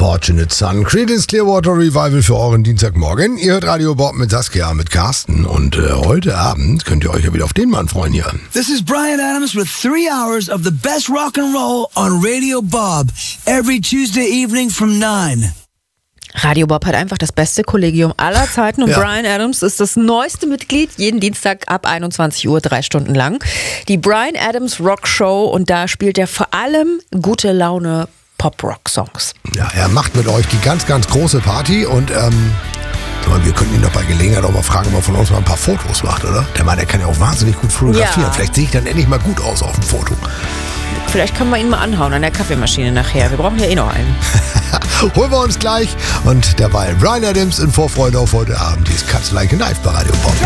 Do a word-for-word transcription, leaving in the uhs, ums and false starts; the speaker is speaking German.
Unfortunate Son. Creedence Clearwater Revival für euren Dienstagmorgen. Ihr hört Radio Bob mit Saskia, mit Carsten. Und äh, heute Abend könnt ihr euch ja wieder auf den Mann freuen hier. This is Bryan Adams with three hours of the best rock and roll on Radio Bob. Every Tuesday evening from nine. Radio Bob hat einfach das beste Kollegium aller Zeiten und ja. Bryan Adams ist das neueste Mitglied, jeden Dienstag ab einundzwanzig Uhr, drei Stunden lang. Die Bryan Adams Rock Show und da spielt er vor allem gute Laune Pop-Rock-Songs. Ja, er macht mit euch die ganz, ganz große Party und ähm, wir könnten ihn doch bei Gelegenheit auch mal fragen, ob er von uns mal ein paar Fotos macht, oder? Der Mann, der kann ja auch wahnsinnig gut fotografieren. Ja. Vielleicht sehe ich dann endlich mal gut aus auf dem Foto. Vielleicht können wir ihn mal anhauen an der Kaffeemaschine nachher. Wir brauchen ja eh noch einen. Holen wir uns gleich. Und derweil Bryan Adams in Vorfreude auf heute Abend. Die ist Cuts Like a Knife bei Radio Bob.